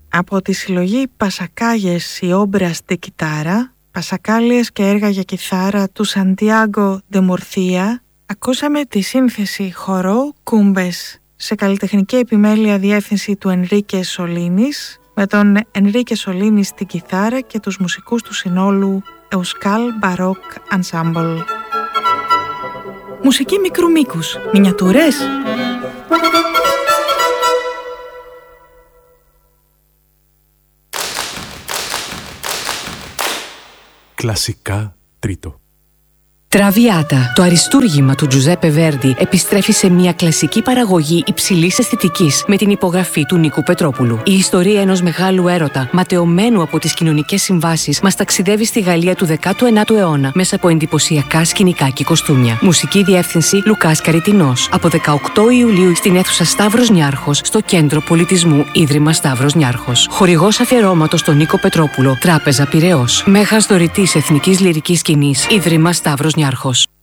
Από τη συλλογή «Πασακάγες η όμπρας de κιτάρα», πασακάλιες και έργα για κιθάρα του Σαντιάγκο Ντε Μουρθία, ακούσαμε τη σύνθεση χορό «Κούμπες» σε καλλιτεχνική επιμέλεια διεύθυνση του Ενρίκε Σολίνης, με τον Ενρίκε Σολίνη στην κιθάρα και τους μουσικούς του συνόλου Euskal Baroque Ensemble. Μουσική μικρού μήκους, μινιατούρες. Κλασικά τρίτο. Τραβιάτα, το αριστούργημα του Τζουζέπε Βέρντι, επιστρέφει σε μια κλασική παραγωγή υψηλής αισθητικής με την υπογραφή του Νίκου Πετρόπουλου. Η ιστορία ενός μεγάλου έρωτα, ματαιωμένου από τις κοινωνικές συμβάσεις, μας ταξιδεύει στη Γαλλία του 19ου αιώνα μέσα από εντυπωσιακά σκηνικά και κοστούμια. Μουσική διεύθυνση Λουκάς Καριτινός. Από 18 Ιουλίου στην αίθουσα Σταύρος Νιάρχος, στο Κέντρο Πολιτισμού Ίδρυμα Σταύρος Νιάρχος. Χορηγός αφιερώματος στον Νίκο Πετρόπουλο, Τράπεζα Πειραιώς. Μέγας δωρητής εθνικής λυρικής σκηνής, Ίδρυμα Σταύρος Νιάρχος.